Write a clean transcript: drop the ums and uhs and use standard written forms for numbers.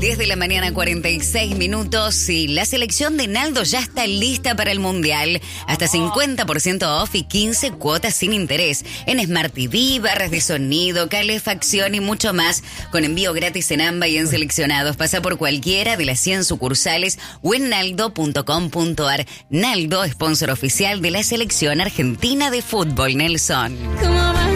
10 de la mañana, 46 minutos, y la selección de Naldo ya está lista para el Mundial. Hasta 50% off y 15 cuotas sin interés en Smart TV, barras de sonido, calefacción y mucho más, con envío gratis en AMBA y en seleccionados. Pasa por cualquiera de las 100 sucursales o en naldo.com.ar. Naldo, sponsor oficial de la selección argentina de fútbol, Nelson.